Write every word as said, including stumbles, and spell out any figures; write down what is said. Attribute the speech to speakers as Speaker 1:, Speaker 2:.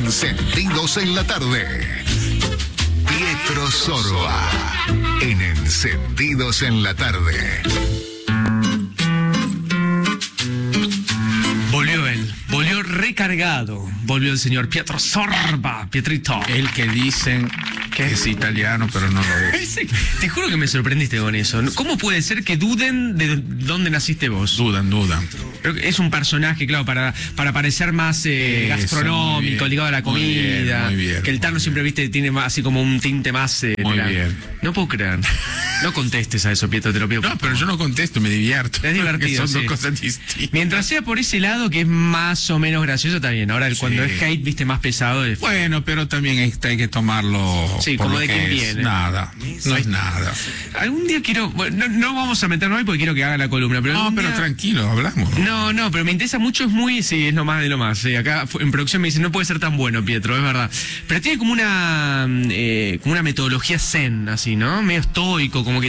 Speaker 1: Encendidos en la tarde. Pietro Sorba. En Encendidos en la tarde.
Speaker 2: Volvió él, volvió recargado, volvió el señor Pietro Sorba, Pietrito.
Speaker 3: El que dicen que es italiano, pero no lo es.
Speaker 2: Sí, te juro que me sorprendiste con eso. ¿Cómo puede ser que duden de dónde naciste vos?
Speaker 3: Dudan, dudan.
Speaker 2: Creo que es un personaje, claro, para, para parecer más eh,
Speaker 3: Eso,
Speaker 2: gastronómico, ligado a la
Speaker 3: muy bien,
Speaker 2: comida.
Speaker 3: muy bien,
Speaker 2: que el Tano
Speaker 3: muy
Speaker 2: siempre, viste, tiene más, así como un tinte más... Eh,
Speaker 3: Muy
Speaker 2: de la-
Speaker 3: bien.
Speaker 2: No puedo creer. No contestes a eso, Pietro, te lo pido.
Speaker 3: No, pero yo no contesto, me divierto.
Speaker 2: Es divertido,
Speaker 3: Son
Speaker 2: sí.
Speaker 3: dos cosas distintas.
Speaker 2: Mientras sea por ese lado, que es más o menos gracioso, está bien. Ahora, el
Speaker 3: Sí.
Speaker 2: cuando es hate, viste, más pesado... Es...
Speaker 3: Bueno, pero también hay, hay que tomarlo
Speaker 2: Sí,
Speaker 3: por
Speaker 2: como
Speaker 3: lo
Speaker 2: de
Speaker 3: que
Speaker 2: quien
Speaker 3: es.
Speaker 2: viene.
Speaker 3: Nada, no es nada.
Speaker 2: Algún día quiero... Bueno, no, no vamos a meternos hoy porque quiero que haga la columna, pero...
Speaker 3: No,
Speaker 2: algún
Speaker 3: pero
Speaker 2: día-
Speaker 3: tranquilo, hablamos.
Speaker 2: No, no, pero me interesa mucho, es muy, sí, es lo más de lo más. Sí, acá fu- en producción me dicen, no puede ser tan bueno, Pietro, es verdad. Pero tiene como una, eh, como una metodología zen, así, ¿no? Medio estoico, como que